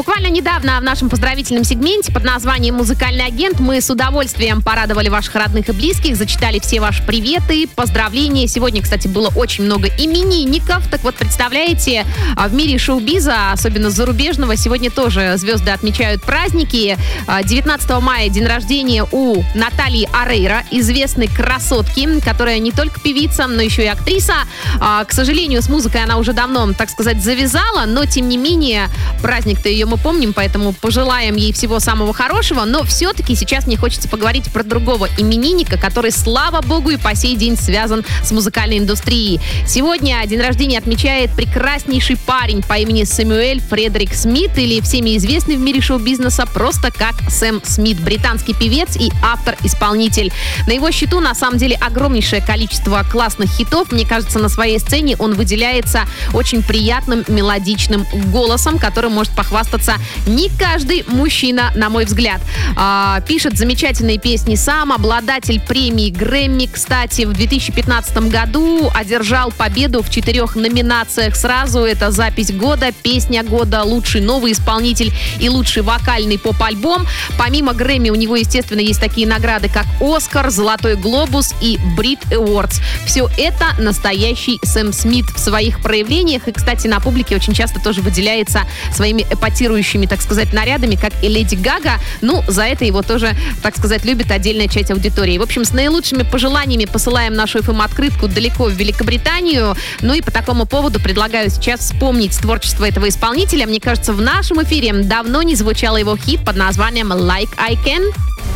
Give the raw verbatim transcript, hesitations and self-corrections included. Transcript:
Буквально недавно в нашем поздравительном сегменте под названием «Музыкальный агент» мы с удовольствием порадовали ваших родных и близких, зачитали все ваши приветы, поздравления. Сегодня, кстати, было очень много именинников. Так вот, представляете, в мире шоу-биза, особенно зарубежного, сегодня тоже звезды отмечают праздники. девятнадцатого мая день рождения у Натальи Орейро, известной красотки, которая не только певица, но еще и актриса. К сожалению, с музыкой она уже давно, так сказать, завязала, но, тем не менее, праздник-то ее мы помним, поэтому пожелаем ей всего самого хорошего. Но все-таки сейчас мне хочется поговорить про другого именинника, который, слава богу, и по сей день связан с музыкальной индустрией. Сегодня день рождения отмечает прекраснейший парень по имени Сэмюэль Фредерик Смит, или всеми известный в мире шоу-бизнеса просто как Сэм Смит, британский певец и автор-исполнитель. На его счету, на самом деле, огромнейшее количество классных хитов. Мне кажется, на своей сцене он выделяется очень приятным мелодичным голосом, которым может похвастаться не каждый мужчина, на мой взгляд. А, пишет замечательные песни сам, обладатель премии Грэмми, кстати, в две тысячи пятнадцатом году одержал победу в четырех номинациях сразу. Это запись года, песня года, лучший новый исполнитель и лучший вокальный поп-альбом. Помимо Грэмми у него, естественно, есть такие награды, как Оскар, Золотой глобус и Brit Awards. Все это настоящий Сэм Смит в своих проявлениях. И, кстати, на публике очень часто тоже выделяется своими эпатирующими, так сказать, нарядами, как и Леди Гага. Ну, за это его тоже, так сказать, любит отдельная часть аудитории. В общем, с наилучшими пожеланиями посылаем нашу эф эм-открытку далеко в Великобританию. Ну и по такому поводу предлагаю сейчас вспомнить творчество этого исполнителя. Мне кажется, в нашем эфире давно не звучал его хит под названием «Like I Can».